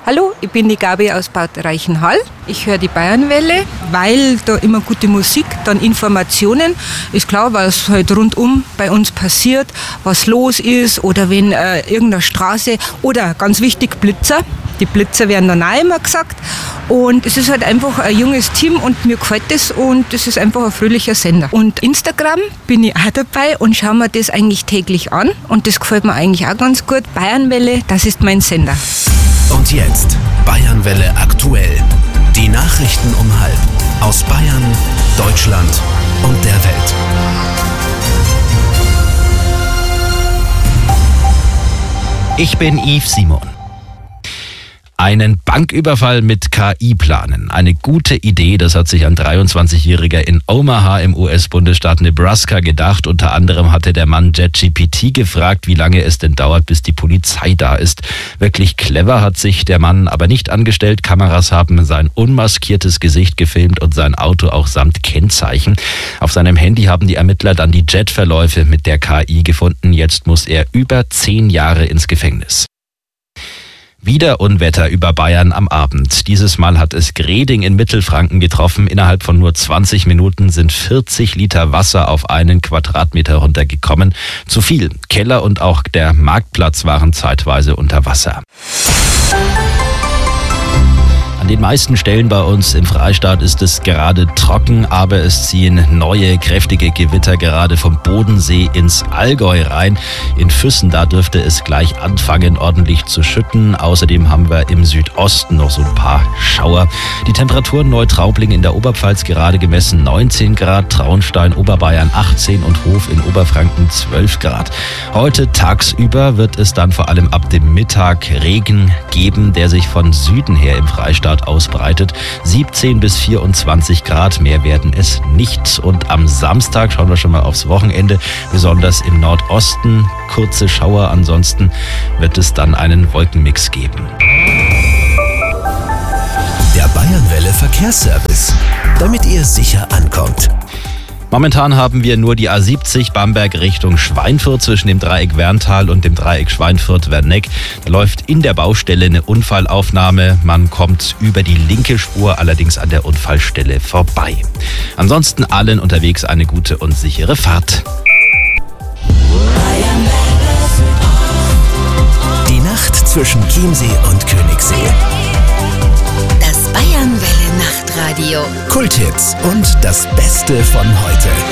Hallo, ich bin die Gabi aus Bad Reichenhall. Ich höre die Bayernwelle, weil da immer gute Musik, dann Informationen. Ist klar, was halt rundum bei uns passiert, was los ist oder wenn irgendeine Straße oder ganz wichtig Blitzer. Die Blitzer werden dann auch immer gesagt. Und es ist halt einfach ein junges Team und mir gefällt das und es ist einfach ein fröhlicher Sender. Und Instagram bin ich auch dabei und schaue mir das eigentlich täglich an und das gefällt mir eigentlich auch ganz gut. Bayernwelle, das ist mein Sender. Und jetzt Bayernwelle aktuell. Die Nachrichten um 12:30 aus Bayern, Deutschland und der Welt. Ich bin Yves Simon. Einen Banküberfall mit KI planen. Eine gute Idee, das hat sich ein 23-Jähriger in Omaha im US-Bundesstaat Nebraska gedacht. Unter anderem hatte der Mann ChatGPT gefragt, wie lange es denn dauert, bis die Polizei da ist. Wirklich clever hat sich der Mann aber nicht angestellt. Kameras haben sein unmaskiertes Gesicht gefilmt und sein Auto auch samt Kennzeichen. Auf seinem Handy haben die Ermittler dann die Chatverläufe mit der KI gefunden. Jetzt muss er über 10 Jahre ins Gefängnis. Wieder Unwetter über Bayern am Abend. Dieses Mal hat es Greding in Mittelfranken getroffen. Innerhalb von nur 20 Minuten sind 40 Liter Wasser auf 1 Quadratmeter runtergekommen. Zu viel. Keller und auch der Marktplatz waren zeitweise unter Wasser. An den meisten Stellen bei uns im Freistaat ist es gerade trocken, aber es ziehen neue, kräftige Gewitter gerade vom Bodensee ins Allgäu rein. In Füssen, da dürfte es gleich anfangen, ordentlich zu schütten. Außerdem haben wir im Südosten noch so ein paar Schauer. Die Temperaturen Neutraubling in der Oberpfalz gerade gemessen 19 Grad, Traunstein, Oberbayern 18 und Hof in Oberfranken 12 Grad. Heute tagsüber wird es dann vor allem ab dem Mittag Regen geben, der sich von Süden her im Freistaat ausbreitet. 17 bis 24 Grad, mehr werden es nicht. Und am Samstag schauen wir schon mal aufs Wochenende, besonders im Nordosten kurze Schauer. Ansonsten wird es dann einen Wolkenmix geben. Der Bayernwelle Verkehrsservice, damit ihr sicher ankommt. Momentan haben wir nur die A70 Bamberg Richtung Schweinfurt zwischen dem Dreieck Werntal und dem Dreieck Schweinfurt-Werneck. Da läuft in der Baustelle eine Unfallaufnahme. Man kommt über die linke Spur allerdings an der Unfallstelle vorbei. Ansonsten allen unterwegs eine gute und sichere Fahrt. Die Nacht zwischen Chiemsee und Königssee. Das Bayernwelle Nachtradio. Kulthits und das Beste von heute.